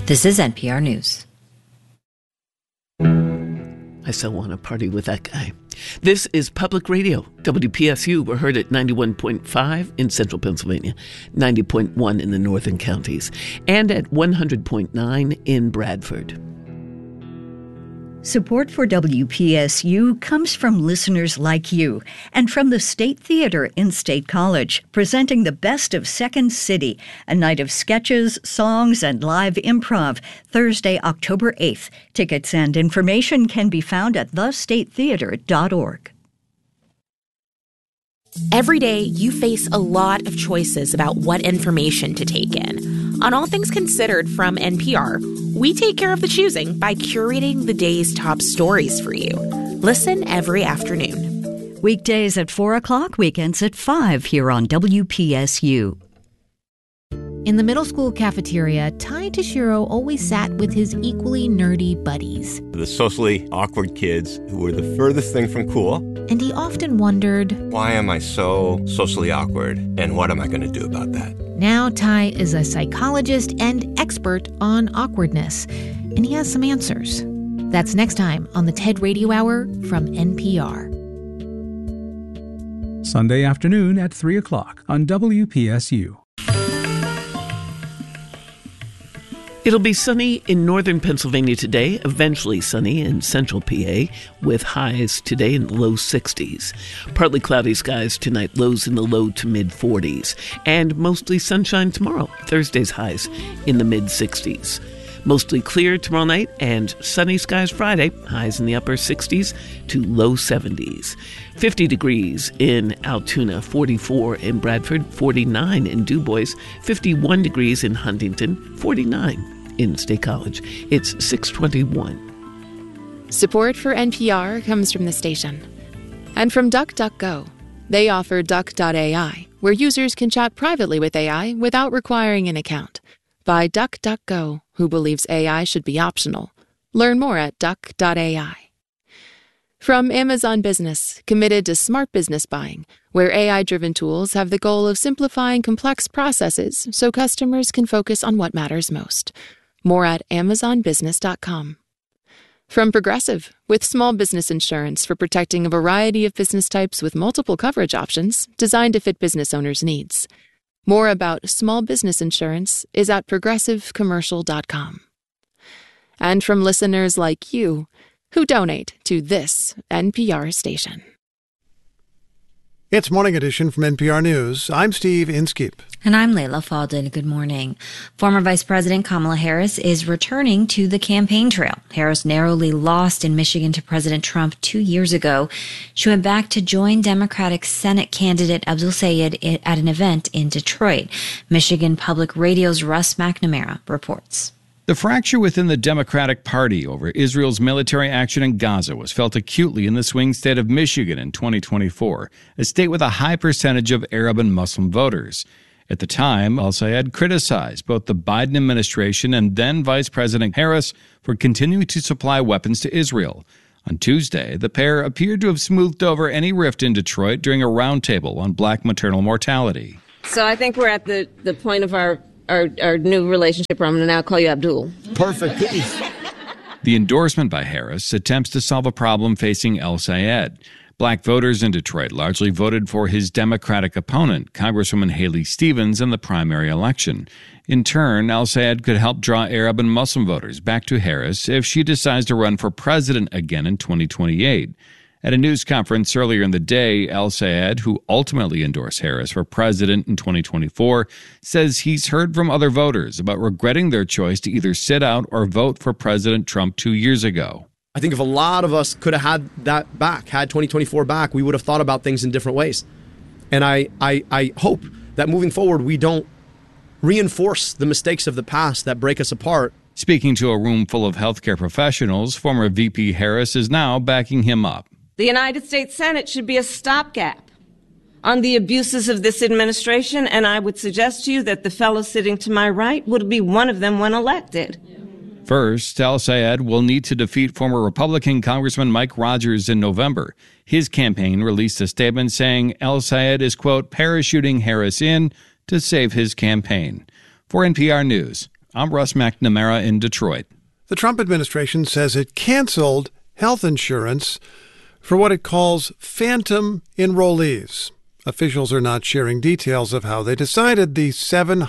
This is NPR News. I still want to party with that guy. This is Public Radio, WPSU. We're heard at 91.5 in central Pennsylvania, 90.1 in the northern counties, and at 100.9 in Bradford. Support for WPSU comes from listeners like you and from the State Theater in State College, presenting the best of Second City, a night of sketches, songs, and live improv, Thursday, October 8th. Tickets and information can be found at thestatetheater.org. Every day, you face a lot of choices about what information to take in. On All Things Considered from NPR, we take care of the choosing by curating the day's top stories for you. Listen every afternoon. Weekdays at 4 o'clock, weekends at 5 here on WPSU. In the middle school cafeteria, Ty Tashiro always sat with his equally nerdy buddies. The socially awkward kids who were the furthest thing from cool. And he often wondered, why am I so socially awkward, and what am I going to do about that? Now Ty is a psychologist and expert on awkwardness, and he has some answers. That's next time on the TED Radio Hour from NPR. Sunday afternoon at 3 o'clock on WPSU. It'll be sunny in northern Pennsylvania today, eventually sunny in central PA, with highs today in the low 60s. Partly cloudy skies tonight, lows in the low to mid 40s. And mostly sunshine tomorrow, Thursday's highs in the mid 60s. Mostly clear tomorrow night and sunny skies Friday, highs in the upper 60s to low 70s. 50 degrees in Altoona, 44 in Bradford, 49 in DuBois, 51 degrees in Huntington, 49 in State College. It's 6:21. Support for NPR comes from the station and from DuckDuckGo. They offer Duck.ai, where users can chat privately with AI without requiring an account. By DuckDuckGo, who believes AI should be optional. Learn more at Duck.ai. From Amazon Business, committed to smart business buying, where AI-driven tools have the goal of simplifying complex processes so customers can focus on what matters most. More at amazonbusiness.com. From Progressive, with small business insurance for protecting a variety of business types with multiple coverage options designed to fit business owners' needs. More about small business insurance is at progressivecommercial.com. And from listeners like you, who donate to this NPR station. It's Morning Edition from NPR News. I'm Steve Inskeep. And I'm Layla Faldin. Good morning. Former Vice President Kamala Harris is returning to the campaign trail. Harris narrowly lost in Michigan to President Trump 2 years ago. She went back to join Democratic Senate candidate Abdul Sayed at an event in Detroit. Michigan Public Radio's Russ McNamara reports. The fracture within the Democratic Party over Israel's military action in Gaza was felt acutely in the swing state of Michigan in 2024, a state with a high percentage of Arab and Muslim voters. At the time, al-Sayed criticized both the Biden administration and then Vice President Harris for continuing to supply weapons to Israel. On Tuesday, the pair appeared to have smoothed over any rift in Detroit during a roundtable on black maternal mortality. So I think we're at the point of our new relationship where I'm going to now call you Abdul. Perfect. The endorsement by Harris attempts to solve a problem facing al-Sayed. Black voters in Detroit largely voted for his Democratic opponent, Congresswoman Haley Stevens, in the primary election. In turn, al-Sayed could help draw Arab and Muslim voters back to Harris if she decides to run for president again in 2028. At a news conference earlier in the day, al-Sayed, who ultimately endorsed Harris for president in 2024, says he's heard from other voters about regretting their choice to either sit out or vote for President Trump 2 years ago. I think if a lot of us could have had that back, had 2024 back, we would have thought about things in different ways. And I hope that moving forward, we don't reinforce the mistakes of the past that break us apart. Speaking to a room full of healthcare professionals, former VP Harris is now backing him up. The United States Senate should be a stopgap on the abuses of this administration, and I would suggest to you that the fellow sitting to my right would be one of them when elected. First, al-Sayed will need to defeat former Republican Congressman Mike Rogers in November. His campaign released a statement saying al-Sayed is, quote, parachuting Harris in to save his campaign. For NPR News, I'm Russ McNamara in Detroit. The Trump administration says it canceled health insurance for what it calls phantom enrollees. Officials are not sharing details of how they decided the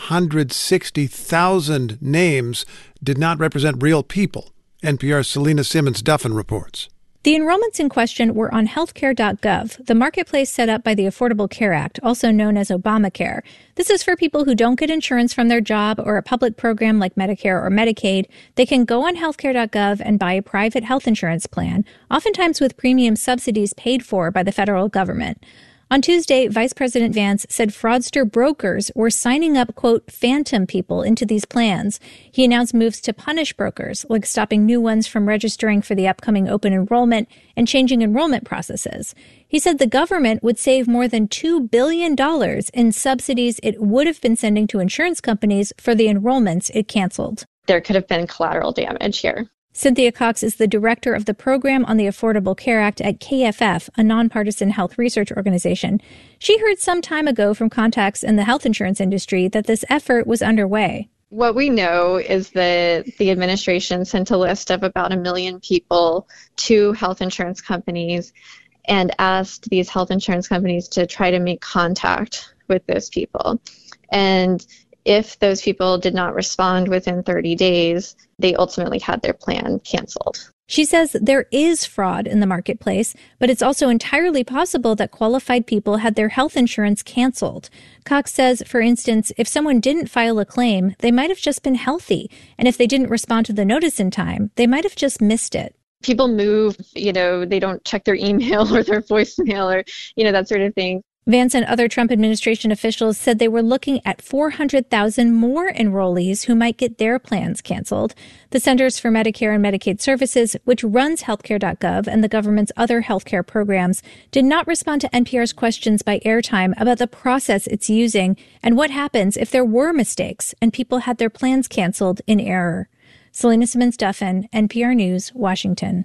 760,000 names did not represent real people. NPR's Selena Simmons-Duffin reports. The enrollments in question were on healthcare.gov, the marketplace set up by the Affordable Care Act, also known as Obamacare. This is for people who don't get insurance from their job or a public program like Medicare or Medicaid. They can go on healthcare.gov and buy a private health insurance plan, oftentimes with premium subsidies paid for by the federal government. On Tuesday, Vice President Vance said fraudster brokers were signing up, quote, phantom people into these plans. He announced moves to punish brokers, like stopping new ones from registering for the upcoming open enrollment and changing enrollment processes. He said the government would save more than $2 billion in subsidies it would have been sending to insurance companies for the enrollments it canceled. There could have been collateral damage here. Cynthia Cox is the director of the program on the Affordable Care Act at KFF, a nonpartisan health research organization. She heard some time ago from contacts in the health insurance industry that this effort was underway. What we know is that the administration sent a list of about 1 million people to health insurance companies and asked these health insurance companies to try to make contact with those people. And if those people did not respond within 30 days, they ultimately had their plan canceled. She says there is fraud in the marketplace, but it's also entirely possible that qualified people had their health insurance canceled. Cox says, for instance, if someone didn't file a claim, they might have just been healthy. And if they didn't respond to the notice in time, they might have just missed it. People move, they don't check their email or their voicemail or, that sort of thing. Vance and other Trump administration officials said they were looking at 400,000 more enrollees who might get their plans canceled. The Centers for Medicare and Medicaid Services, which runs healthcare.gov and the government's other healthcare programs, did not respond to NPR's questions by airtime about the process it's using and what happens if there were mistakes and people had their plans canceled in error. Selena Simmons-Duffin, NPR News, Washington.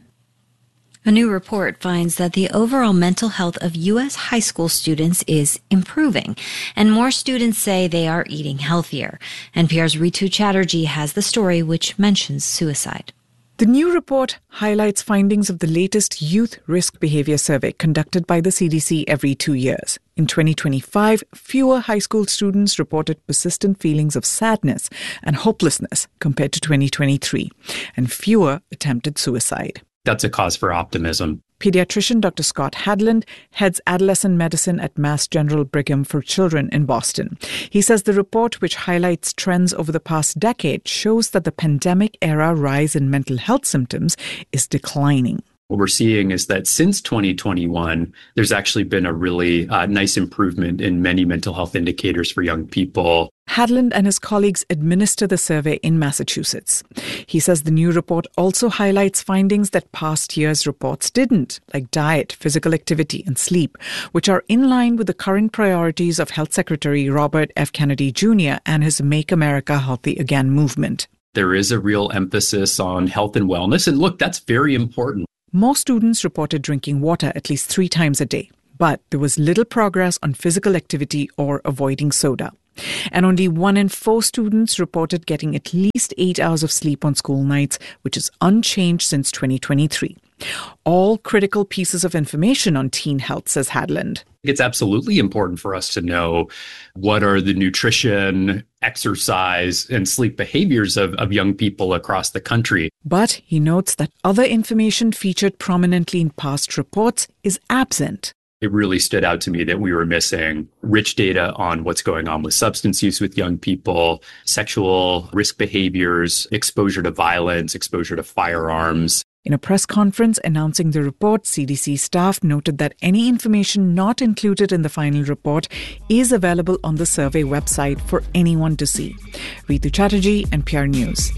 A new report finds that the overall mental health of U.S. high school students is improving, and more students say they are eating healthier. NPR's Ritu Chatterjee has the story which mentions suicide. The new report highlights findings of the latest Youth Risk Behavior Survey conducted by the CDC every 2 years. In 2025, fewer high school students reported persistent feelings of sadness and hopelessness compared to 2023, and fewer attempted suicide. That's a cause for optimism. Pediatrician Dr. Scott Hadland heads adolescent medicine at Mass General Brigham for Children in Boston. He says the report, which highlights trends over the past decade, shows that the pandemic-era rise in mental health symptoms is declining. What we're seeing is that since 2021, there's actually been a really nice improvement in many mental health indicators for young people. Hadland and his colleagues administer the survey in Massachusetts. He says the new report also highlights findings that past years' reports didn't, like diet, physical activity, and sleep, which are in line with the current priorities of Health Secretary Robert F. Kennedy Jr. and his Make America Healthy Again movement. There is a real emphasis on health and wellness, and look, that's very important. More students reported drinking water at least 3 times a day, but there was little progress on physical activity or avoiding soda. And only 1 in 4 students reported getting at least 8 hours of sleep on school nights, which is unchanged since 2023. All critical pieces of information on teen health, says Hadland. It's absolutely important for us to know what are the nutrition, exercise, and sleep behaviors of young people across the country. But he notes that other information featured prominently in past reports is absent. It really stood out to me that we were missing rich data on what's going on with substance use with young people, sexual risk behaviors, exposure to violence, exposure to firearms. In a press conference announcing the report, CDC staff noted that any information not included in the final report is available on the survey website for anyone to see. Ritu Chatterjee, NPR News.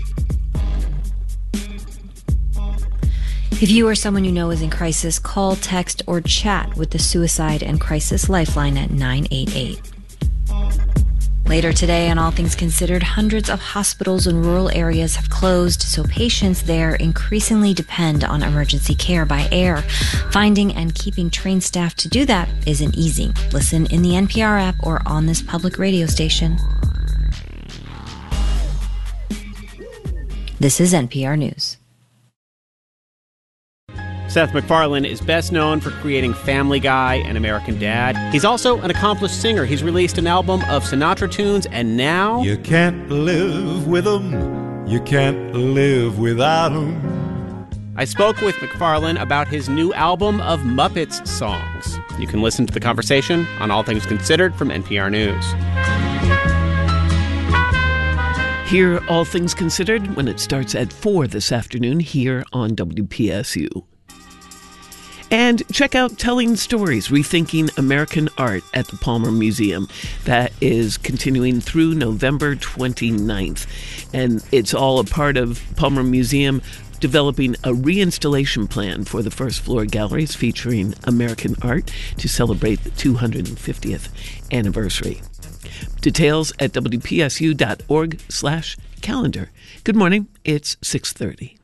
If you or someone you know is in crisis, call, text, or chat with the Suicide and Crisis Lifeline at 988. Later today, on All Things Considered, hundreds of hospitals in rural areas have closed, so patients there increasingly depend on emergency care by air. Finding and keeping trained staff to do that isn't easy. Listen in the NPR app or on this public radio station. This is NPR News. Seth MacFarlane is best known for creating Family Guy and American Dad. He's also an accomplished singer. He's released an album of Sinatra tunes, and now... You can't live with them. You can't live without them. I spoke with MacFarlane about his new album of Muppets songs. You can listen to the conversation on All Things Considered from NPR News. Hear All Things Considered when it starts at 4 this afternoon here on WPSU. And check out Telling Stories, Rethinking American Art at the Palmer Museum. That is continuing through November 29th. And it's all a part of Palmer Museum developing a reinstallation plan for the first floor galleries featuring American art to celebrate the 250th anniversary. Details at wpsu.org/calendar. Good morning. It's 6:30.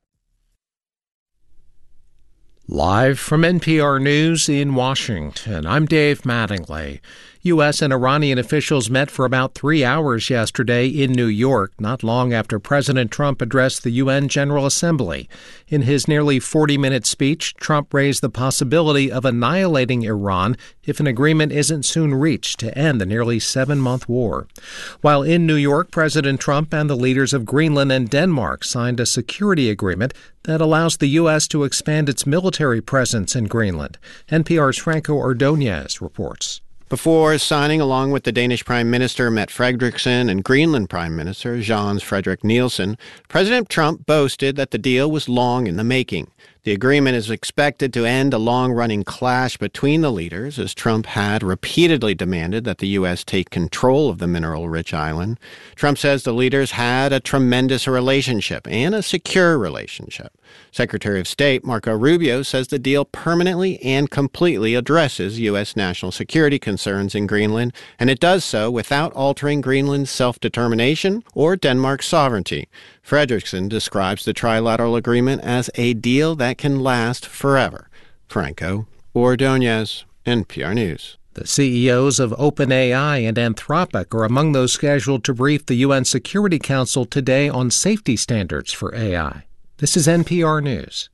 Live from NPR News in Washington, I'm Dave Mattingly. U.S. and Iranian officials met for about 3 hours yesterday in New York, not long after President Trump addressed the UN General Assembly. In his nearly 40-minute speech, Trump raised the possibility of annihilating Iran if an agreement isn't soon reached to end the nearly 7-month war. While in New York, President Trump and the leaders of Greenland and Denmark signed a security agreement that allows the U.S. to expand its military presence in Greenland. NPR's Franco Ordonez reports. Before signing, along with the Danish Prime Minister Mette Frederiksen and Greenland Prime Minister Jens Frederik Nielsen, President Trump boasted that the deal was long in the making. The agreement is expected to end a long-running clash between the leaders, as Trump had repeatedly demanded that the U.S. take control of the mineral-rich island. Trump says the leaders had a tremendous relationship and a secure relationship. Secretary of State Marco Rubio says the deal permanently and completely addresses U.S. national security concerns in Greenland, and it does so without altering Greenland's self-determination or Denmark's sovereignty. Frederiksen describes the trilateral agreement as a deal that can last forever. Franco Ordonez, NPR News. The CEOs of OpenAI and Anthropic are among those scheduled to brief the UN Security Council today on safety standards for AI. This is NPR News.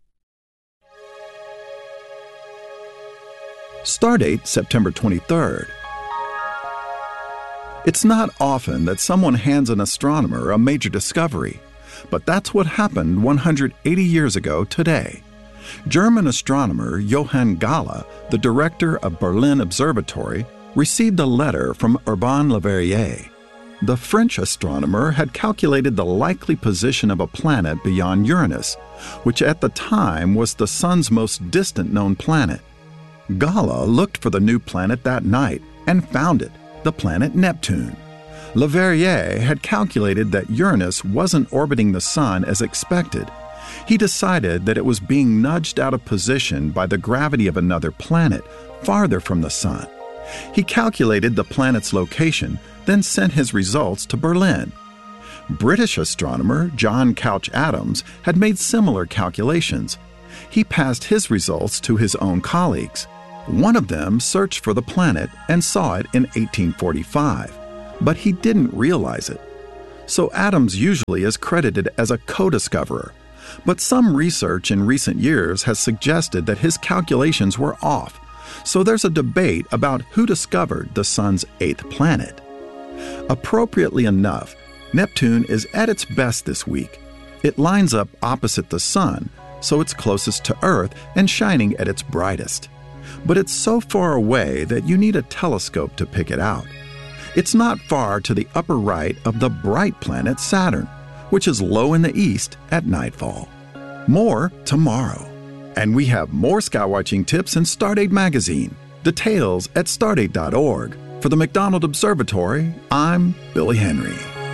Stardate September 23rd. It's not often that someone hands an astronomer a major discovery, but that's what happened 180 years ago today. German astronomer Johann Galle, the director of Berlin Observatory, received a letter from Urbain Le Verrier. The French astronomer had calculated the likely position of a planet beyond Uranus, which at the time was the Sun's most distant known planet. Galle looked for the new planet that night and found it, the planet Neptune. Le Verrier had calculated that Uranus wasn't orbiting the Sun as expected. He decided that it was being nudged out of position by the gravity of another planet farther from the Sun. He calculated the planet's location, then sent his results to Berlin. British astronomer John Couch Adams had made similar calculations. He passed his results to his own colleagues. One of them searched for the planet and saw it in 1845, but he didn't realize it. So Adams usually is credited as a co-discoverer, but some research in recent years has suggested that his calculations were off, so there's a debate about who discovered the Sun's 8th planet. Appropriately enough, Neptune is at its best this week. It lines up opposite the Sun, so it's closest to Earth and shining at its brightest. But it's so far away that you need a telescope to pick it out. It's not far to the upper right of the bright planet Saturn, which is low in the east at nightfall. More tomorrow. And we have more skywatching tips in Stardate magazine. Details at stardate.org. For the McDonald Observatory, I'm Billy Henry.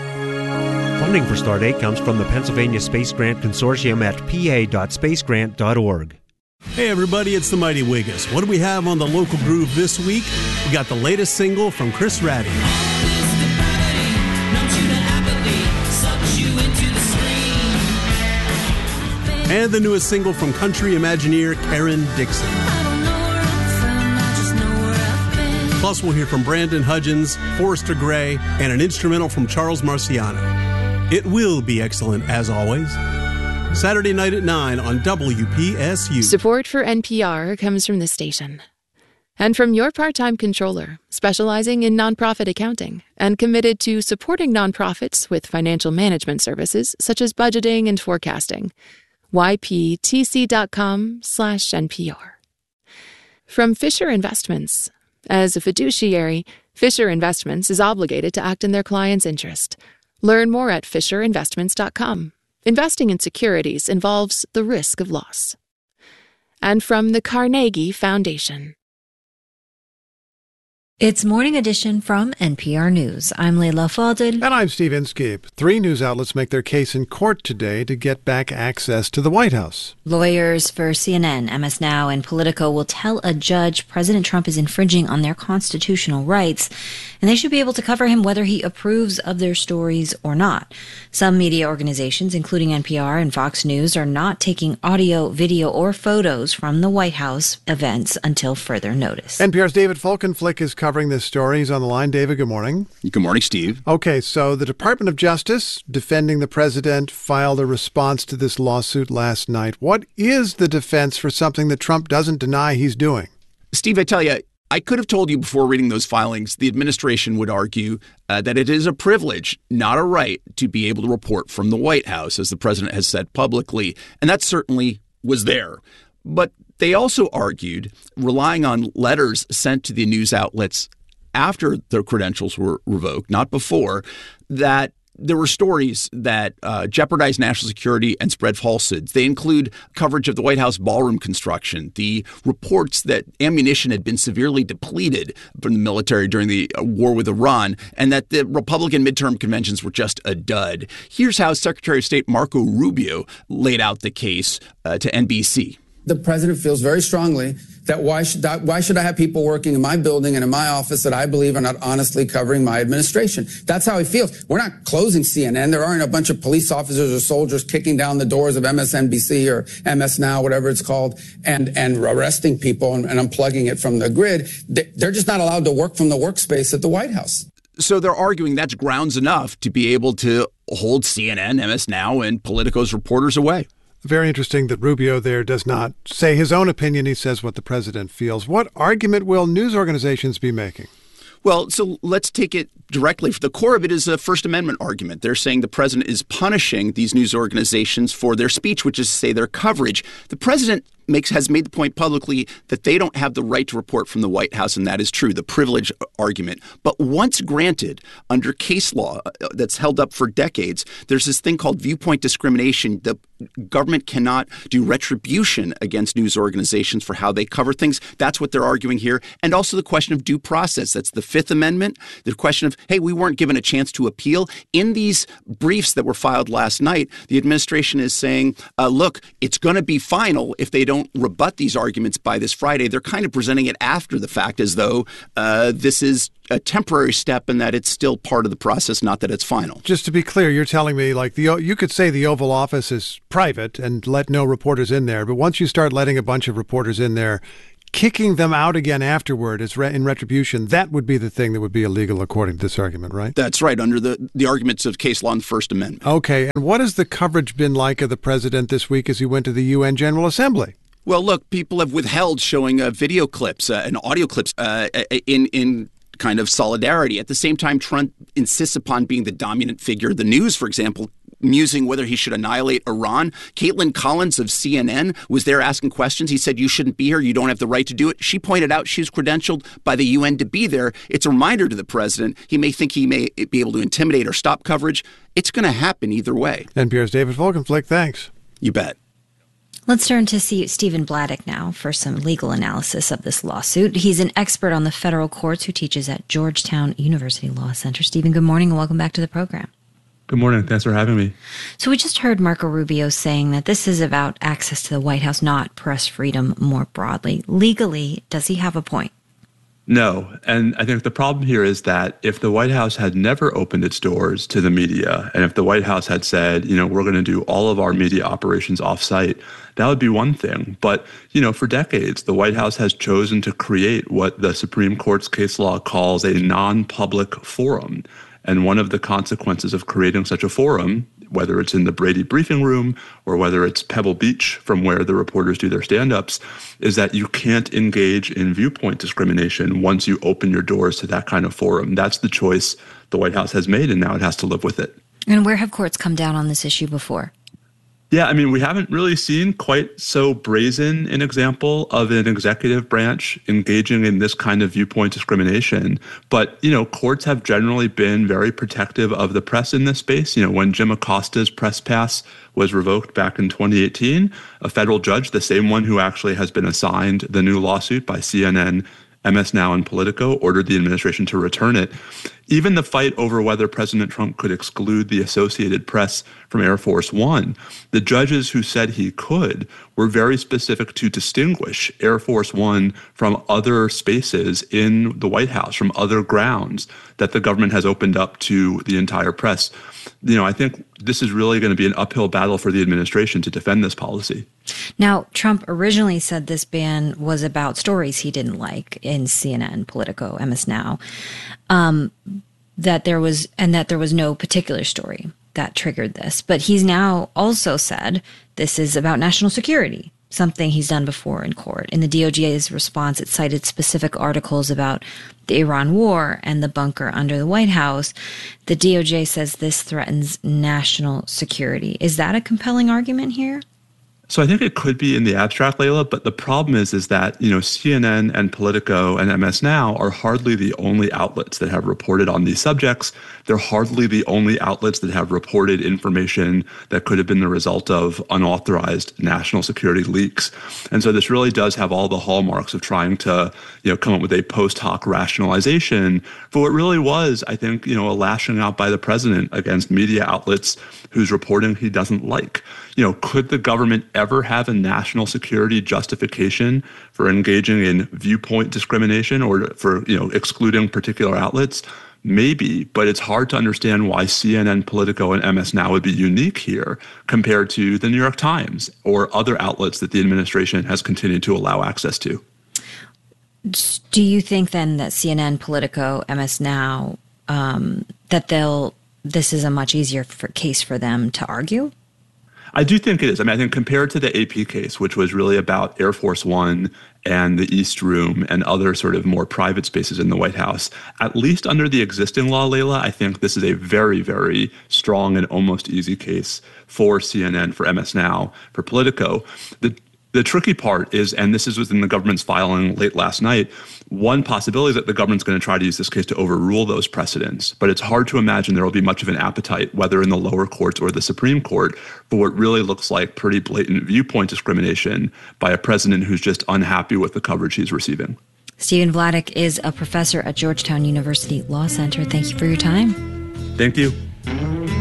Funding for Stardate comes from the Pennsylvania Space Grant Consortium at pa.spacegrant.org. Hey everybody, it's the Mighty Wiggers. What do we have on the local groove this week? We got the latest single from Chris Ratty. And the newest single from country Imagineer Karen Dixon. Plus we'll hear from Brandon Hudgens, Forrester Gray, and an instrumental from Charles Marciano. It will be excellent, as always. Saturday night at 9 on WPSU. Support for NPR comes from this station. And from your part-time controller, specializing in nonprofit accounting and committed to supporting nonprofits with financial management services such as budgeting and forecasting. yptc.com/NPR. From Fisher Investments. As a fiduciary, Fisher Investments is obligated to act in their client's interest. Learn more at fisherinvestments.com. Investing in securities involves the risk of loss. And from the Carnegie Foundation. It's Morning Edition from NPR News. I'm Leila Fadel. And I'm Steve Inskeep. 3 news outlets make their case in court today to get back access to the White House. Lawyers for CNN, MS Now, and Politico will tell a judge President Trump is infringing on their constitutional rights, and they should be able to cover him whether he approves of their stories or not. Some media organizations, including NPR and Fox News, are not taking audio, video, or photos from the White House events until further notice. NPR's David Folkenflik is covering this story. He's on the line. David, good morning. Good morning, Steve. Okay, so the Department of Justice, defending the president, filed a response to this lawsuit last night. What is the defense for something that Trump doesn't deny he's doing? Steve, I tell you, I could have told you before reading those filings, the administration would argue that it is a privilege, not a right, to be able to report from the White House, as the president has said publicly. And that certainly was there. But they also argued, relying on letters sent to the news outlets after their credentials were revoked, not before, that there were stories that jeopardized national security and spread falsehoods. They include coverage of the White House ballroom construction, the reports that ammunition had been severely depleted from the military during the war with Iran, and that the Republican midterm conventions were just a dud. Here's how Secretary of State Marco Rubio laid out the case to NBC. The president feels very strongly that why should I have people working in my building and in my office that I believe are not honestly covering my administration? That's how he feels. We're not closing CNN. There aren't a bunch of police officers or soldiers kicking down the doors of MSNBC or MS Now, whatever it's called, and arresting people and unplugging it from the grid. They're just not allowed to work from the workspace at the White House. So they're arguing that's grounds enough to be able to hold CNN, MS Now, and Politico's reporters away. Very interesting that Rubio there does not say his own opinion. He says what the president feels. What argument will news organizations be making? Well, so let's take it directly. The core of it is a First Amendment argument. They're saying the president is punishing these news organizations for their speech, which is to say their coverage. The president has made the point publicly that they don't have the right to report from the White House, and that is true, the privilege argument. But once granted, under case law that's held up for decades, there's this thing called viewpoint discrimination. The government cannot do retribution against news organizations for how they cover things. That's what they're arguing here. And also the question of due process. That's the Fifth Amendment. The question of, hey, we weren't given a chance to appeal. In these briefs that were filed last night, the administration is saying, look, it's going to be final if they don't rebut these arguments by this Friday. They're kind of presenting it after the fact as though this is a temporary step and that it's still part of the process, not that it's final. Just to be clear, you're telling me like you could say the Oval Office is private and let no reporters in there. But once you start letting a bunch of reporters in there, kicking them out again afterward is in retribution, that would be the thing that would be illegal according to this argument, right? That's right, under the arguments of case law and the First Amendment. Okay, and what has the coverage been like of the president this week as he went to the UN General Assembly? Well, look, people have withheld showing video clips and audio clips in kind of solidarity. At the same time, Trump insists upon being the dominant figure. The news, for example, musing whether he should annihilate Iran. Caitlin Collins of CNN was there asking questions. He said, you shouldn't be here. You don't have the right to do it. She pointed out she's credentialed by the UN to be there. It's a reminder to the president. He may think he may be able to intimidate or stop coverage. It's going to happen either way. NPR's David Folkenflik, thanks. You bet. Let's turn to see Stephen Bladdock now for some legal analysis of this lawsuit. He's an expert on the federal courts who teaches at Georgetown University Law Center. Stephen, good morning and welcome back to the program. Good morning. Thanks for having me. So we just heard Marco Rubio saying that this is about access to the White House, not press freedom more broadly. Legally, does he have a point? No. And I think the problem here is that if the White House had never opened its doors to the media, and if the White House had said, we're going to do all of our media operations off-site, that would be one thing. But, for decades, the White House has chosen to create what the Supreme Court's case law calls a non-public forum. And one of the consequences of creating such a forum, whether it's in the Brady briefing room or whether it's Pebble Beach from where the reporters do their stand-ups, is that you can't engage in viewpoint discrimination once you open your doors to that kind of forum. That's the choice the White House has made, and now it has to live with it. And where have courts come down on this issue before? Yeah, I mean, we haven't really seen quite so brazen an example of an executive branch engaging in this kind of viewpoint discrimination. But, courts have generally been very protective of the press in this space. When Jim Acosta's press pass was revoked back in 2018, a federal judge, the same one who actually has been assigned the new lawsuit by CNN, MS Now, and Politico, ordered the administration to return it. Even the fight over whether President Trump could exclude the Associated Press from Air Force One, the judges who said he could were very specific to distinguish Air Force One from other spaces in the White House, from other grounds that the government has opened up to the entire press. I think this is really going to be an uphill battle for the administration to defend this policy. Now, Trump originally said this ban was about stories he didn't like in CNN, Politico, MS Now, that there was no particular story that triggered this. But he's now also said this is about national security, something he's done before in court. In the DOJ's response, it cited specific articles about the Iran war and the bunker under the White House. The DOJ says this threatens national security. Is that a compelling argument here? So I think it could be in the abstract, Layla, but the problem is that, CNN and Politico and MS Now are hardly the only outlets that have reported on these subjects. They're hardly the only outlets that have reported information that could have been the result of unauthorized national security leaks. And so this really does have all the hallmarks of trying to, come up with a post hoc rationalization for what really was, I think, a lashing out by the president against media outlets whose reporting he doesn't like. Could the government ever have a national security justification for engaging in viewpoint discrimination or for, excluding particular outlets? Maybe, but it's hard to understand why CNN, Politico, and MS Now would be unique here compared to the New York Times or other outlets that the administration has continued to allow access to. Do you think then that CNN, Politico, MS Now, this is a much easier case for them to argue? I do think it is. I think compared to the AP case, which was really about Air Force One and the East Room and other sort of more private spaces in the White House, at least under the existing law, Layla, I think this is a very, very strong and almost easy case for CNN, for MS Now, for Politico. The tricky part is, and this is within the government's filing late last night, one possibility is that the government's going to try to use this case to overrule those precedents. But it's hard to imagine there will be much of an appetite, whether in the lower courts or the Supreme Court, for what really looks like pretty blatant viewpoint discrimination by a president who's just unhappy with the coverage he's receiving. Stephen Vladeck is a professor at Georgetown University Law Center. Thank you for your time. Thank you.